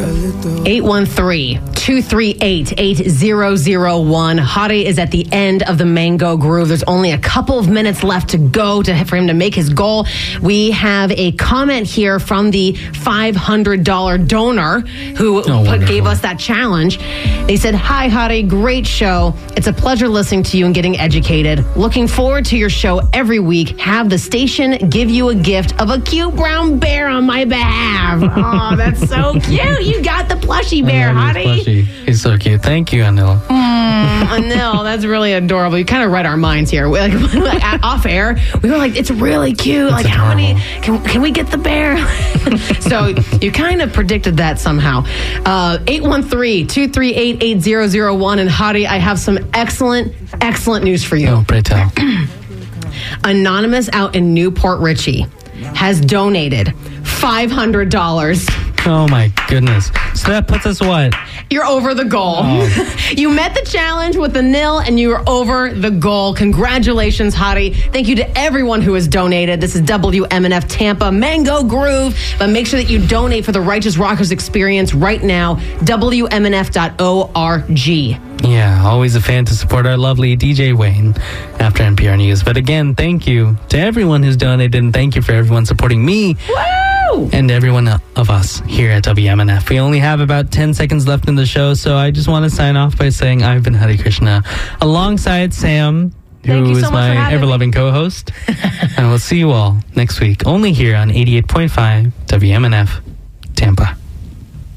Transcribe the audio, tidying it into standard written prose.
813-238-8001. Hari is at the end of the Mango Groove. There's only a couple of minutes left to go for him to make his goal. We have a comment here from the $500 donor who gave us that challenge. They said, "Hi, Hari, great show. It's a pleasure listening to you and getting educated. Looking forward to your show every week. Have the station give you a gift of a cute brown bear on my behalf." Oh, that's so cute. You got the plushie bear, Hari. He's so cute. Thank you, Anil. Anil, that's really adorable. You kind of read our minds here. Off air, we were like, it's really cute. That's how many? Can we get the bear? So you kind of predicted that somehow. 813-238-8001. And Hari, I have some excellent news for you. Oh, pray tell. Anonymous out in Newport Richey has donated $500. Oh my goodness. So that puts us what? You're over the goal. Oh. You met the challenge with the nil and you were over the goal. Congratulations, Hari. Thank you to everyone who has donated. This is WMNF Tampa Mango Groove. But make sure that you donate for the Righteous Rockers experience right now. WMNF.org. Yeah, always a fan to support our lovely DJ Wayne after NPR News. But again, thank you to everyone who's donated, and thank you for everyone supporting me. Woo! And everyone of us here at WMNF. We only have about 10 seconds left in the show, so I just want to sign off by saying I've been Hari Krishna alongside Sam, who is my ever-loving co-host. And we'll see you all next week, only here on 88.5 WMNF Tampa.